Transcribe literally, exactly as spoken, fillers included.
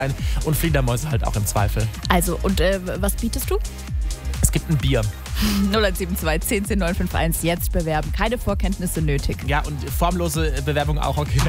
und Fledermäuse halt auch im Zweifel. Also, und äh, was bietest du? Es gibt ein Bier. null eins sieben zwei, zehn zehn neun fünf eins, jetzt bewerben. Keine Vorkenntnisse nötig. Ja, und formlose Bewerbung auch okay.